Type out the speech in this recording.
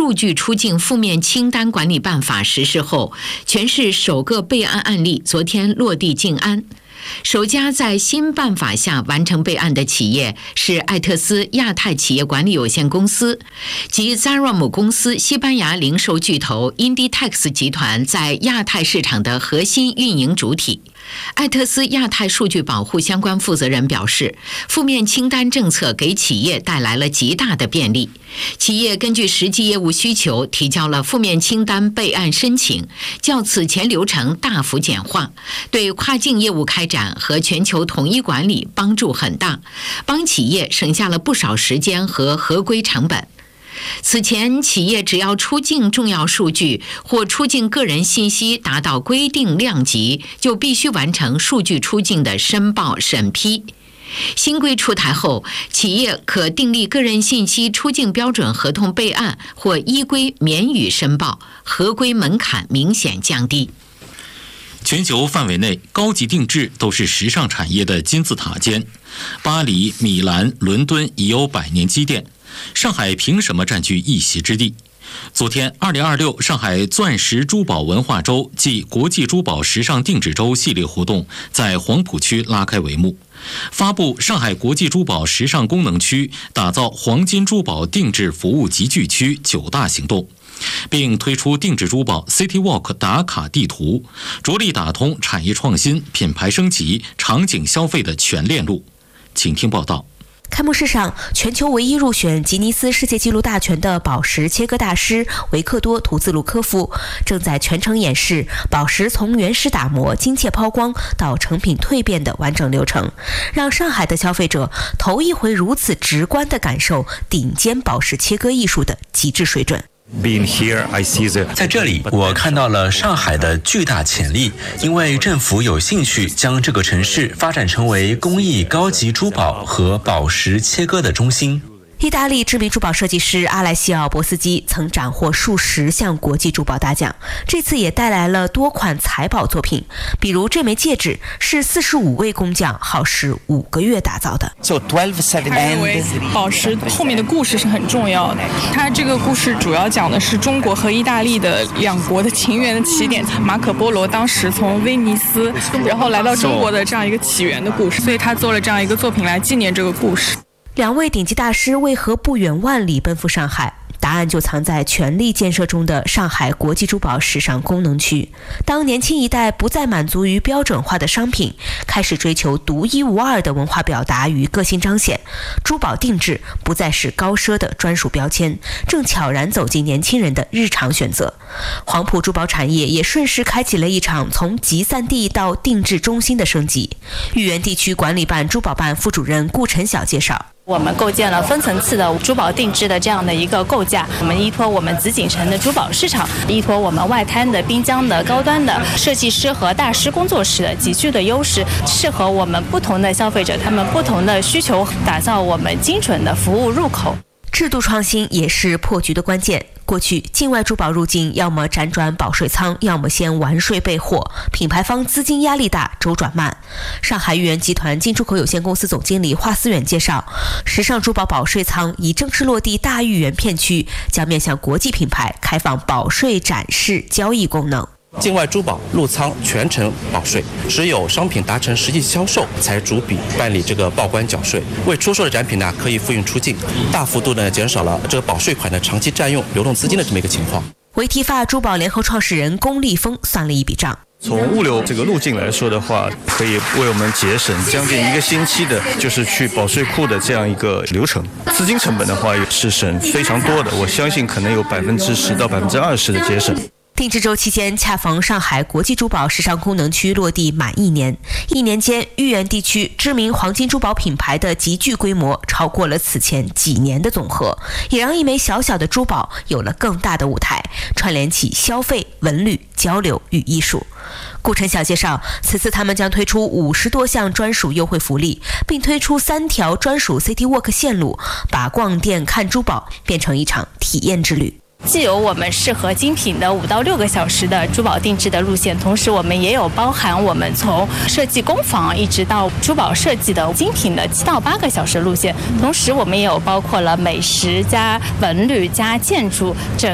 数据出境负面清单管理办法实施后，全市首个备案案例昨天落地静安。首家在新办法下完成备案的企业是艾特斯亚太企业管理有限公司，及 Zara 母公司西班牙零售巨头 Inditex 集团在亚太市场的核心运营主体。艾特斯亚太数据保护相关负责人表示，负面清单政策给企业带来了极大的便利。企业根据实际业务需求提交了负面清单备案申请，较此前流程大幅简化，对跨境业务开展和全球统一管理帮助很大，帮企业省下了不少时间和合规成本。此前，企业只要出境重要数据或出境个人信息达到规定量级，就必须完成数据出境的申报审批。新规出台后，企业可订立个人信息出境标准合同备案或依规免予申报，合规门槛明显降低。 全球范围内，高级定制都是时尚产业的金字塔尖。巴黎、米兰、伦敦已有100年积淀，上海凭什么占据一席之地？昨天，2026上海钻石珠宝文化周暨国际珠宝时尚定制周系列活动在黄浦区拉开帷幕，发布上海国际珠宝时尚功能区打造黄金珠宝定制服务集聚区9大行动，并推出定制珠宝 City Walk 打卡地图，着力打通产业创新、品牌升级、场景消费的全链路。请听报道。 开幕式上，全球唯一入选吉尼斯世界纪录大全的宝石切割大师维克多·图兹鲁科夫正在全程演示宝石从原石打磨、精切抛光到成品蜕变的完整流程，让上海的消费者头一回如此直观地感受顶尖宝石切割艺术的极致水准。 在这里，我看到了上海的巨大潜力，因为政府有兴趣将这个城市发展成为工艺高级珠宝和宝石切割的中心。 意大利知名珠宝设计师阿莱西奥·博斯基曾斩获数十项国际珠宝大奖，这次也带来了多款财宝作品，比如这枚戒指是45位工匠耗时5个月打造的。 他认为宝石后面的故事是很重要的，他这个故事主要讲的是中国和意大利的两国的情缘的起点，马可波罗当时从威尼斯然后来到中国的这样一个起源的故事，所以他做了这样一个作品来纪念这个故事。 两位顶级大师为何不远万里奔赴上海？答案就藏在全力建设中的上海国际珠宝时尚功能区。当年轻一代不再满足于标准化的商品，开始追求独一无二的文化表达与个性彰显，珠宝定制不再是高奢的专属标签，正悄然走进年轻人的日常选择。黄埔珠宝产业也顺势开启了一场从集散地到定制中心的升级。豫园地区管理办珠宝办副主任顾晨晓介绍， 我们构建了分层次的珠宝定制的这样的一个构架，我们依托我们紫禁城的珠宝市场，依托我们外滩的滨江的高端的设计师和大师工作室的极具的优势，适合我们不同的消费者他们不同的需求，打造我们精准的服务入口。 制度创新也是破局的关键。过去境外珠宝入境要么辗转保税仓，要么先完税备货，品牌方资金压力大，周转慢。上海豫园集团进出口有限公司总经理华思远介绍，时尚珠宝保税仓已正式落地大豫园片区，将面向国际品牌开放保税展示交易功能。 境外珠宝入仓全程保税，只有商品达成实际销售才逐笔办理这个报关缴税。未出售的展品呢，可以复运出境，大幅度的减少了这个保税款的长期占用流动资金的这么一个情况。 维提发珠宝联合创始人龚立峰算了一笔账， 从物流这个路径来说的话，可以为我们节省将近1个星期的就是去保税库的这样一个流程。资金成本的话也是省非常多的，我相信可能有10%到20%的节省。 定制周期间恰逢上海国际珠宝时尚功能区落地满1年，1年间豫园地区知名黄金珠宝品牌的集聚规模超过了此前几年的总和，也让一枚小小的珠宝有了更大的舞台，串联起消费、文旅、交流与艺术。顾晨晓介绍，此次他们将推出50多项专属优惠福利，并推出3条专属 City Walk 线路，把逛店看珠宝变成一场体验之旅。 既有我们适合精品的5到6个小时的珠宝定制的路线，同时我们也有包含我们从设计工坊一直到珠宝设计的精品的7到8个小时路线，同时我们也有包括了美食加文旅加建筑